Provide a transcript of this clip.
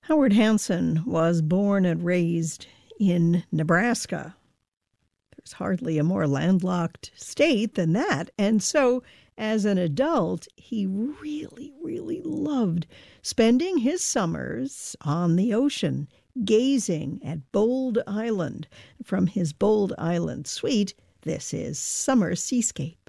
Howard Hansen was born and raised in Nebraska. There's hardly a more landlocked state than that. And so, as an adult, he really, really loved spending his summers on the ocean, gazing at Bold Island. From his Bold Island suite, this is Summer Seascape.